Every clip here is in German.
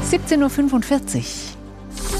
17:45 Uhr.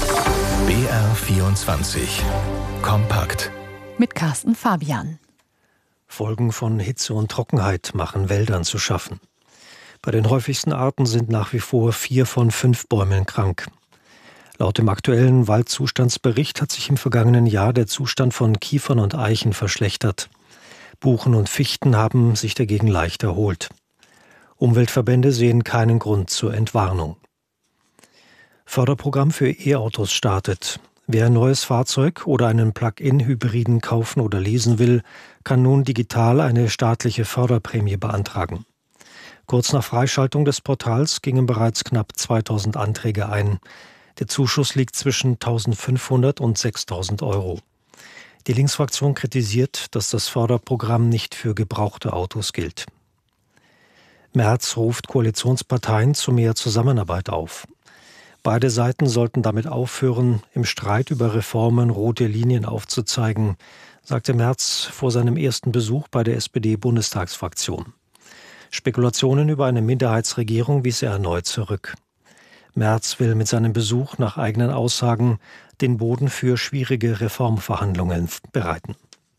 BR24 Kompakt Mit Carsten Fabian. Folgen von Hitze und Trockenheit machen Wäldern zu schaffen. Bei den häufigsten Arten sind nach wie vor 4 von 5 Bäumen krank. Laut dem aktuellen Waldzustandsbericht hat sich im vergangenen Jahr der Zustand von Kiefern und Eichen verschlechtert. Buchen und Fichten haben sich dagegen leicht erholt. Umweltverbände sehen keinen Grund zur Entwarnung. Förderprogramm für E-Autos startet. Wer ein neues Fahrzeug oder einen Plug-in-Hybriden kaufen oder leasen will, kann nun digital eine staatliche Förderprämie beantragen. Kurz nach Freischaltung des Portals gingen bereits knapp 2000 Anträge ein. Der Zuschuss liegt zwischen 1.500 und 6.000 Euro. Die Linksfraktion kritisiert, dass das Förderprogramm nicht für gebrauchte Autos gilt. Merz ruft Koalitionsparteien zu mehr Zusammenarbeit auf. Beide Seiten sollten damit aufhören, im Streit über Reformen rote Linien aufzuzeigen, sagte Merz vor seinem ersten Besuch bei der SPD-Bundestagsfraktion. Spekulationen über eine Minderheitsregierung wies er erneut zurück. Merz will mit seinem Besuch nach eigenen Aussagen den Boden für schwierige Reformverhandlungen bereiten.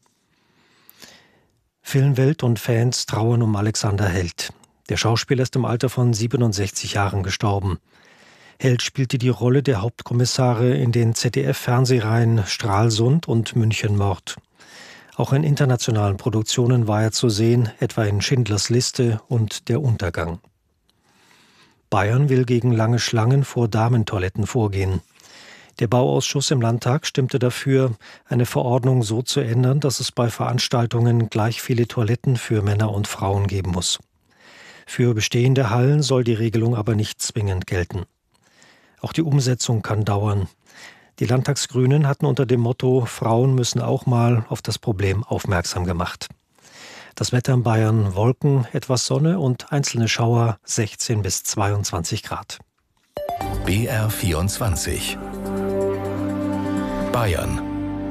Filmwelt und Fans trauern um Alexander Held. Der Schauspieler ist im Alter von 67 Jahren gestorben. Held spielte die Rolle der Hauptkommissare in den ZDF-Fernsehreihen Stralsund und München-Mord. Auch in internationalen Produktionen war er zu sehen, etwa in Schindlers Liste und Der Untergang. Bayern will gegen lange Schlangen vor Damentoiletten vorgehen. Der Bauausschuss im Landtag stimmte dafür, eine Verordnung so zu ändern, dass es bei Veranstaltungen gleich viele Toiletten für Männer und Frauen geben muss. Für bestehende Hallen soll die Regelung aber nicht zwingend gelten. Auch die Umsetzung kann dauern. Die Landtagsgrünen hatten unter dem Motto „Frauen müssen auch mal“ auf das Problem aufmerksam gemacht. Das Wetter in Bayern: Wolken, etwas Sonne und einzelne Schauer, 16 bis 22 Grad. BR24 Bayern.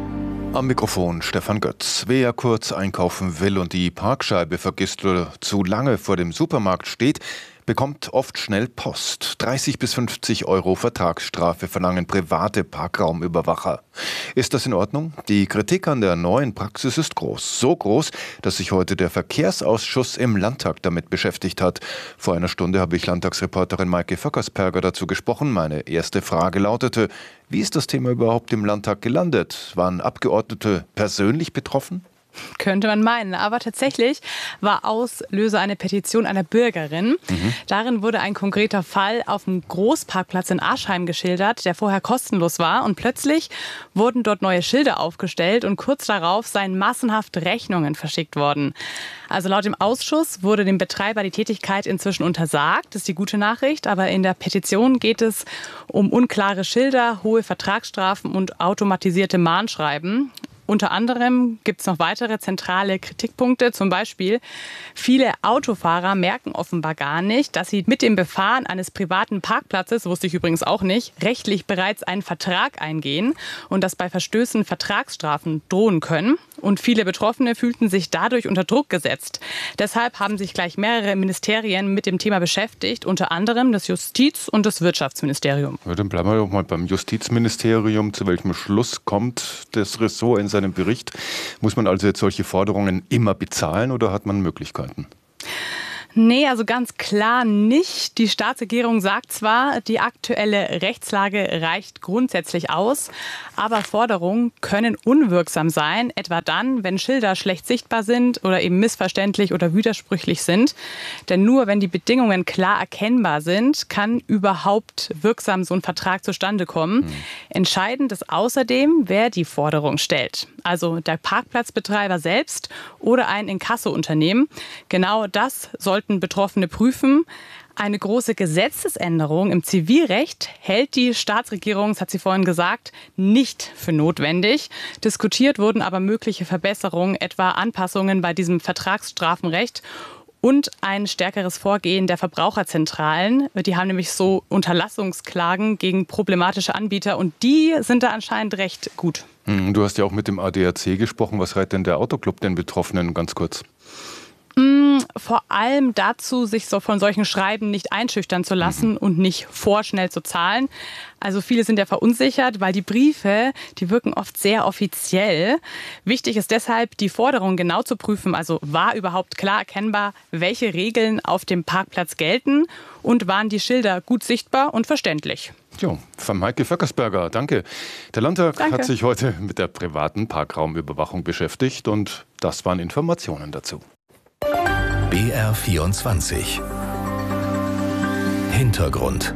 Am Mikrofon Stefan Götz. Wer kurz einkaufen will und die Parkscheibe vergisst oder zu lange vor dem Supermarkt steht, bekommt oft schnell Post. 30 bis 50 Euro Vertragsstrafe verlangen private Parkraumüberwacher. Ist das in Ordnung? Die Kritik an der neuen Praxis ist groß. So groß, dass sich heute der Verkehrsausschuss im Landtag damit beschäftigt hat. Vor einer Stunde habe ich Landtagsreporterin Maike Vöckersperger dazu gesprochen. Meine erste Frage lautete: Wie ist das Thema überhaupt im Landtag gelandet? Waren Abgeordnete persönlich betroffen? Könnte man meinen, aber tatsächlich war Auslöser eine Petition einer Bürgerin. Darin wurde ein konkreter Fall auf einem Großparkplatz in Aschheim geschildert, der vorher kostenlos war, und plötzlich wurden dort neue Schilder aufgestellt und kurz darauf seien massenhaft Rechnungen verschickt worden. Also laut dem Ausschuss wurde dem Betreiber die Tätigkeit inzwischen untersagt. Das ist die gute Nachricht, aber in der Petition geht es um unklare Schilder, hohe Vertragsstrafen und automatisierte Mahnschreiben. Unter anderem gibt es noch weitere zentrale Kritikpunkte. Zum Beispiel, viele Autofahrer merken offenbar gar nicht, dass sie mit dem Befahren eines privaten Parkplatzes, wusste ich übrigens auch nicht, rechtlich bereits einen Vertrag eingehen und dass bei Verstößen Vertragsstrafen drohen können. Und viele Betroffene fühlten sich dadurch unter Druck gesetzt. Deshalb haben sich gleich mehrere Ministerien mit dem Thema beschäftigt, unter anderem das Justiz- und das Wirtschaftsministerium. Ja, dann bleiben wir doch mal beim Justizministerium. Zu welchem Schluss kommt das Ressort in seinem Bericht? Muss man also jetzt solche Forderungen immer bezahlen oder hat man Möglichkeiten? Nee, also ganz klar nicht. Die Staatsregierung sagt zwar, die aktuelle Rechtslage reicht grundsätzlich aus, aber Forderungen können unwirksam sein, etwa dann, wenn Schilder schlecht sichtbar sind oder eben missverständlich oder widersprüchlich sind. Denn nur wenn die Bedingungen klar erkennbar sind, kann überhaupt wirksam so ein Vertrag zustande kommen. Entscheidend ist außerdem, wer die Forderung stellt. Also der Parkplatzbetreiber selbst oder ein Inkasso-Unternehmen. Genau das sollten Betroffene prüfen. Eine große Gesetzesänderung im Zivilrecht hält die Staatsregierung, das hat sie vorhin gesagt, nicht für notwendig. Diskutiert wurden aber mögliche Verbesserungen, etwa Anpassungen bei diesem Vertragsstrafenrecht und ein stärkeres Vorgehen der Verbraucherzentralen. Die haben nämlich so Unterlassungsklagen gegen problematische Anbieter und die sind da anscheinend recht gut. Du hast ja auch mit dem ADAC gesprochen. Was rät denn der Autoclub den Betroffenen, ganz kurz? Vor allem dazu, sich so von solchen Schreiben nicht einschüchtern zu lassen und nicht vorschnell zu zahlen. Also viele sind ja verunsichert, weil die Briefe, die wirken oft sehr offiziell. Wichtig ist deshalb, die Forderung genau zu prüfen. Also war überhaupt klar erkennbar, welche Regeln auf dem Parkplatz gelten und waren die Schilder gut sichtbar und verständlich. Jo, von Maike Vöckersberger, danke. Der Landtag hat sich heute mit der privaten Parkraumüberwachung beschäftigt und das waren Informationen dazu. BR24 Hintergrund.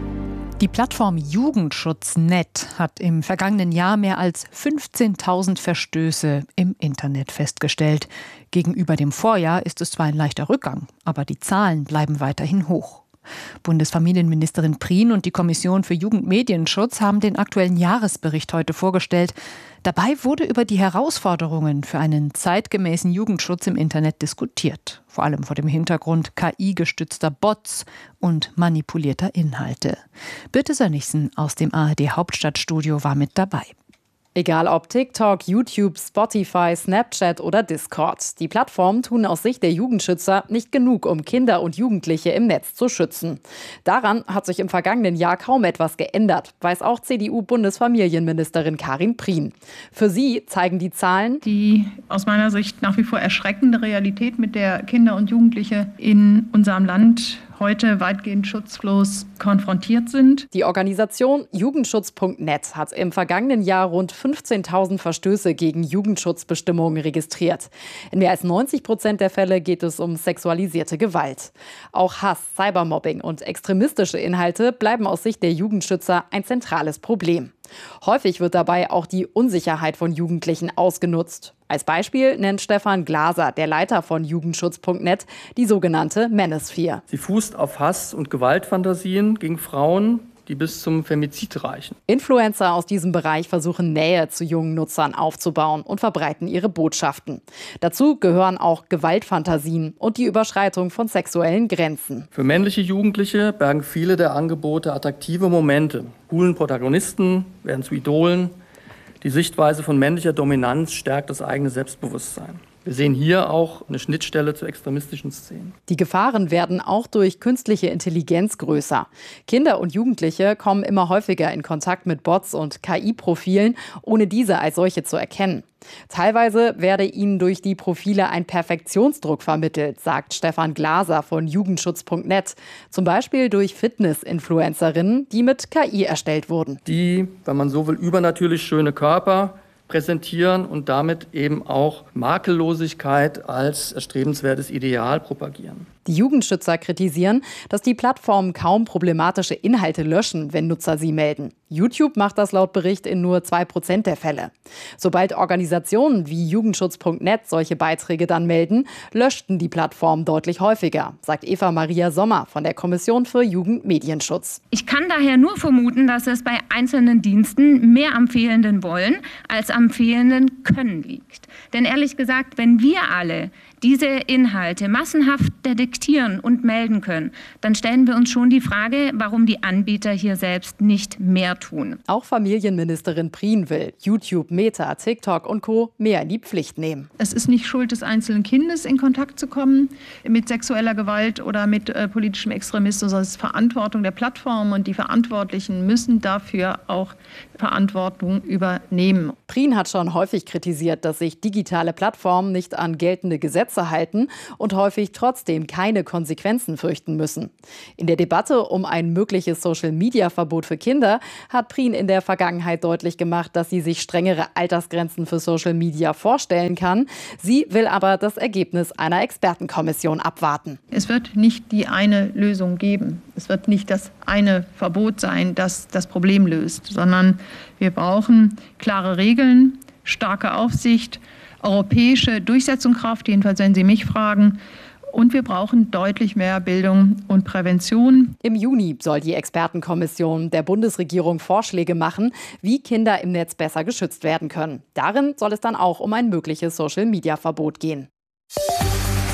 Die Plattform Jugendschutz.net hat im vergangenen Jahr mehr als 15.000 Verstöße im Internet festgestellt. Gegenüber dem Vorjahr ist es zwar ein leichter Rückgang, aber die Zahlen bleiben weiterhin hoch. Bundesfamilienministerin Prien und die Kommission für Jugendmedienschutz haben den aktuellen Jahresbericht heute vorgestellt. Dabei wurde über die Herausforderungen für einen zeitgemäßen Jugendschutz im Internet diskutiert. Vor allem vor dem Hintergrund KI-gestützter Bots und manipulierter Inhalte. Birte Sönnigsen aus dem ARD-Hauptstadtstudio war mit dabei. Egal ob TikTok, YouTube, Spotify, Snapchat oder Discord. Die Plattformen tun aus Sicht der Jugendschützer nicht genug, um Kinder und Jugendliche im Netz zu schützen. Daran hat sich im vergangenen Jahr kaum etwas geändert, weiß auch CDU-Bundesfamilienministerin Karin Prien. Für sie zeigen die Zahlen die aus meiner Sicht nach wie vor erschreckende Realität, mit der Kinder und Jugendliche in unserem Land heute weitgehend schutzlos konfrontiert sind. Die Organisation Jugendschutz.net hat im vergangenen Jahr rund 15.000 Verstöße gegen Jugendschutzbestimmungen registriert. In mehr als 90% der Fälle geht es um sexualisierte Gewalt. Auch Hass, Cybermobbing und extremistische Inhalte bleiben aus Sicht der Jugendschützer ein zentrales Problem. Häufig wird dabei auch die Unsicherheit von Jugendlichen ausgenutzt. Als Beispiel nennt Stefan Glaser, der Leiter von Jugendschutz.net, die sogenannte Manosphere. Sie fußt auf Hass- und Gewaltfantasien gegen Frauen, die bis zum Femizid reichen. Influencer aus diesem Bereich versuchen Nähe zu jungen Nutzern aufzubauen und verbreiten ihre Botschaften. Dazu gehören auch Gewaltfantasien und die Überschreitung von sexuellen Grenzen. Für männliche Jugendliche bergen viele der Angebote attraktive Momente. Coolen Protagonisten werden zu Idolen. Die Sichtweise von männlicher Dominanz stärkt das eigene Selbstbewusstsein. Wir sehen hier auch eine Schnittstelle zu extremistischen Szenen. Die Gefahren werden auch durch künstliche Intelligenz größer. Kinder und Jugendliche kommen immer häufiger in Kontakt mit Bots und KI-Profilen, ohne diese als solche zu erkennen. Teilweise werde ihnen durch die Profile ein Perfektionsdruck vermittelt, sagt Stefan Glaser von Jugendschutz.net. Zum Beispiel durch Fitness-Influencerinnen, die mit KI erstellt wurden. Die, wenn man so will, übernatürlich schöne Körper präsentieren und damit eben auch Makellosigkeit als erstrebenswertes Ideal propagieren. Die Jugendschützer kritisieren, dass die Plattformen kaum problematische Inhalte löschen, wenn Nutzer sie melden. YouTube macht das laut Bericht in nur 2% der Fälle. Sobald Organisationen wie Jugendschutz.net solche Beiträge dann melden, löschten die Plattformen deutlich häufiger, sagt Eva Maria Sommer von der Kommission für Jugendmedienschutz. Ich kann daher nur vermuten, dass es bei einzelnen Diensten mehr am fehlenden Wollen als am fehlenden Können liegt. Denn ehrlich gesagt, wenn wir alle diese Inhalte massenhaft detektieren und melden können, dann stellen wir uns schon die Frage, warum die Anbieter hier selbst nicht mehr tun. Auch Familienministerin Prien will YouTube, Meta, TikTok und Co. mehr in die Pflicht nehmen. Es ist nicht Schuld des einzelnen Kindes, in Kontakt zu kommen mit sexueller Gewalt oder mit politischem Extremismus, sondern es ist Verantwortung der Plattformen und die Verantwortlichen müssen dafür auch Verantwortung übernehmen. Prien hat schon häufig kritisiert, dass sich digitale Plattformen nicht an geltende Gesetze halten und häufig trotzdem keine Konsequenzen fürchten müssen. In der Debatte um ein mögliches Social-Media-Verbot für Kinder hat Prien in der Vergangenheit deutlich gemacht, dass sie sich strengere Altersgrenzen für Social Media vorstellen kann. Sie will aber das Ergebnis einer Expertenkommission abwarten. Es wird nicht die eine Lösung geben. Es wird nicht das eine Verbot sein, das das Problem löst, sondern wir brauchen klare Regeln, starke Aufsicht, europäische Durchsetzungskraft, jedenfalls wenn Sie mich fragen. Und wir brauchen deutlich mehr Bildung und Prävention. Im Juni soll die Expertenkommission der Bundesregierung Vorschläge machen, wie Kinder im Netz besser geschützt werden können. Darin soll es dann auch um ein mögliches Social-Media-Verbot gehen.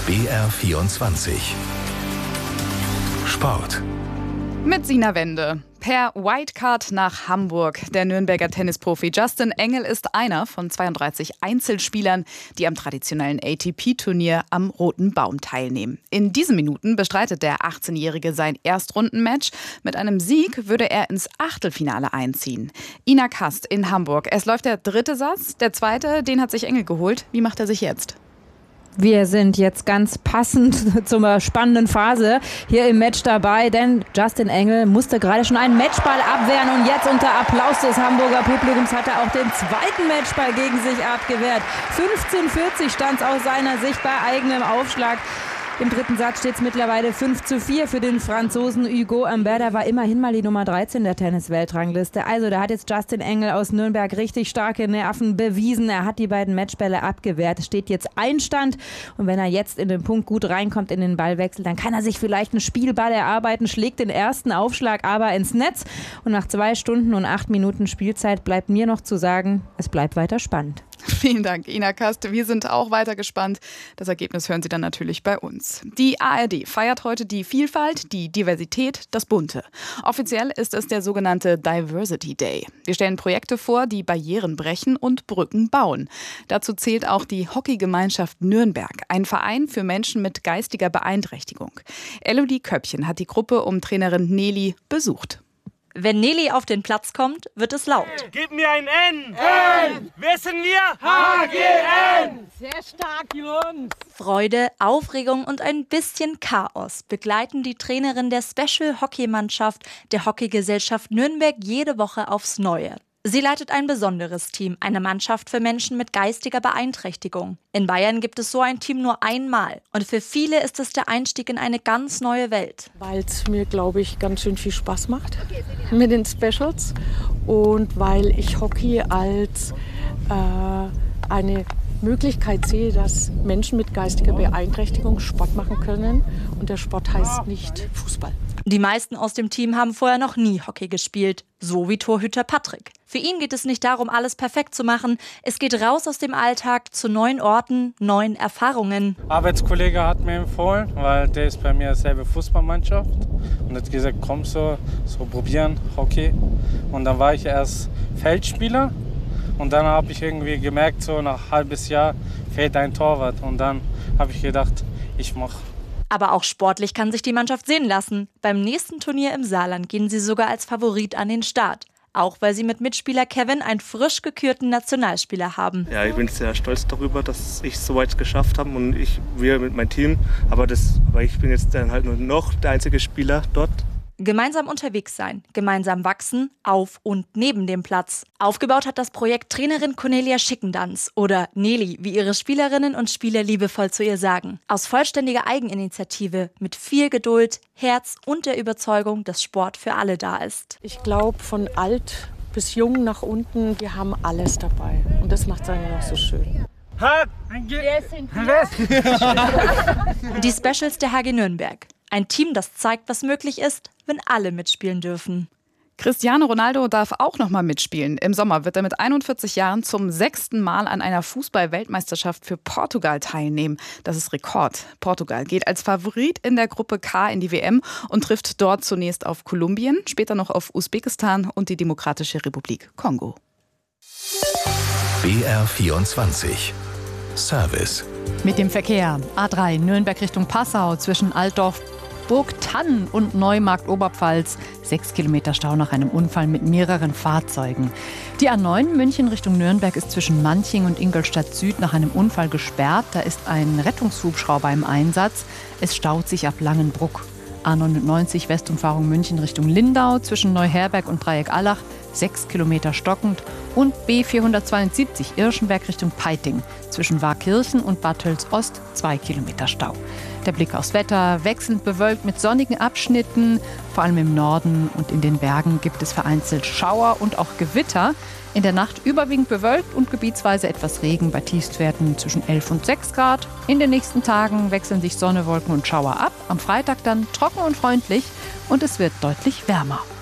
BR24 Sport. Mit Sina Wende. Per Wildcard nach Hamburg. Der Nürnberger Tennisprofi Justin Engel ist einer von 32 Einzelspielern, die am traditionellen ATP-Turnier am Roten Baum teilnehmen. In diesen Minuten bestreitet der 18-Jährige sein Erstrundenmatch. Mit einem Sieg würde er ins Achtelfinale einziehen. Ina Kast in Hamburg. Es läuft der 3. Satz. Der 2., den hat sich Engel geholt. Wie macht er sich jetzt? Wir sind jetzt ganz passend zur spannenden Phase hier im Match dabei, denn Justin Engel musste gerade schon einen Matchball abwehren und jetzt unter Applaus des Hamburger Publikums hat er auch den 2. Matchball gegen sich abgewehrt. 15:40 stand es aus seiner Sicht bei eigenem Aufschlag. Im 3. Satz steht es mittlerweile 5:4 für den Franzosen Hugo Humbert. Der war immerhin mal die Nummer 13 der Tennis-Weltrangliste. Also da hat jetzt Justin Engel aus Nürnberg richtig starke Nerven bewiesen. Er hat die beiden Matchbälle abgewehrt. Es steht jetzt Einstand. Und wenn er jetzt in den Punkt gut reinkommt in den Ballwechsel, dann kann er sich vielleicht einen Spielball erarbeiten, schlägt den ersten Aufschlag aber ins Netz. Und nach 2 Stunden und 8 Minuten Spielzeit bleibt mir noch zu sagen, es bleibt weiter spannend. Vielen Dank, Ina Kast. Wir sind auch weiter gespannt. Das Ergebnis hören Sie dann natürlich bei uns. Die ARD feiert heute die Vielfalt, die Diversität, das Bunte. Offiziell ist es der sogenannte Diversity Day. Wir stellen Projekte vor, die Barrieren brechen und Brücken bauen. Dazu zählt auch die Hockeygemeinschaft Nürnberg, ein Verein für Menschen mit geistiger Beeinträchtigung. Elodie Köppchen hat die Gruppe um Trainerin Nelly besucht. Wenn Nelly auf den Platz kommt, wird es laut. Gib mir ein N! N! Wer sind wir? HGN! Sehr stark, Jungs! Freude, Aufregung und ein bisschen Chaos begleiten die Trainerin der Special-Hockey-Mannschaft der Hockeygesellschaft Nürnberg jede Woche aufs Neue. Sie leitet ein besonderes Team, eine Mannschaft für Menschen mit geistiger Beeinträchtigung. In Bayern gibt es so ein Team nur einmal. Und für viele ist es der Einstieg in eine ganz neue Welt. Weil es mir, glaube ich, ganz schön viel Spaß macht mit den Specials. Und weil ich Hockey als eine Möglichkeit sehe, dass Menschen mit geistiger Beeinträchtigung Sport machen können. Und der Sport heißt nicht Fußball. Die meisten aus dem Team haben vorher noch nie Hockey gespielt, so wie Torhüter Patrick. Für ihn geht es nicht darum, alles perfekt zu machen. Es geht raus aus dem Alltag zu neuen Orten, neuen Erfahrungen. Ein Arbeitskollege hat mir empfohlen, weil der ist bei mir selbe Fußballmannschaft. Und hat gesagt, komm so probieren, Hockey. Und dann war ich erst Feldspieler. Und dann habe ich irgendwie gemerkt, so nach einem halbes Jahr fehlt ein Torwart. Und dann habe ich gedacht, ich mache. Aber auch sportlich kann sich die Mannschaft sehen lassen. Beim nächsten Turnier im Saarland gehen sie sogar als Favorit an den Start. Auch weil sie mit Mitspieler Kevin einen frisch gekürten Nationalspieler haben. Ja, ich bin sehr stolz darüber, dass ich es so weit geschafft habe und wir mit meinem Team. Aber ich bin jetzt dann halt nur noch der einzige Spieler dort. Gemeinsam unterwegs sein, gemeinsam wachsen, auf und neben dem Platz. Aufgebaut hat das Projekt Trainerin Cornelia Schickendanz oder Nelly, wie ihre Spielerinnen und Spieler liebevoll zu ihr sagen. Aus vollständiger Eigeninitiative, mit viel Geduld, Herz und der Überzeugung, dass Sport für alle da ist. Ich glaube, von alt bis jung nach unten, wir haben alles dabei. Und das macht es einfach noch so schön. Die Specials der HG Nürnberg. Ein Team, das zeigt, was möglich ist, wenn alle mitspielen dürfen. Cristiano Ronaldo darf auch noch mal mitspielen. Im Sommer wird er mit 41 Jahren zum 6. Mal an einer Fußball-Weltmeisterschaft für Portugal teilnehmen. Das ist Rekord. Portugal geht als Favorit in der Gruppe K in die WM und trifft dort zunächst auf Kolumbien, später noch auf Usbekistan und die Demokratische Republik Kongo. BR24 Service. Mit dem Verkehr. A3 Nürnberg Richtung Passau zwischen Altdorf, Burgthann und Neumarkt Oberpfalz. 6 Kilometer Stau nach einem Unfall mit mehreren Fahrzeugen. Die A9 München Richtung Nürnberg ist zwischen Manching und Ingolstadt Süd nach einem Unfall gesperrt. Da ist ein Rettungshubschrauber im Einsatz. Es staut sich ab Langenbruck. A99 Westumfahrung München Richtung Lindau zwischen Neuherberg und Dreieck-Allach. 6 Kilometer stockend. Und B472 Irschenberg Richtung Peiting zwischen Waakirchen und Bad Tölz-Ost 2 Kilometer Stau. Der Blick aufs Wetter, wechselnd bewölkt mit sonnigen Abschnitten. Vor allem im Norden und in den Bergen gibt es vereinzelt Schauer und auch Gewitter. In der Nacht überwiegend bewölkt und gebietsweise etwas Regen bei Tiefstwerten zwischen 11 und 6 Grad. In den nächsten Tagen wechseln sich Sonne, Wolken und Schauer ab. Am Freitag dann trocken und freundlich und es wird deutlich wärmer.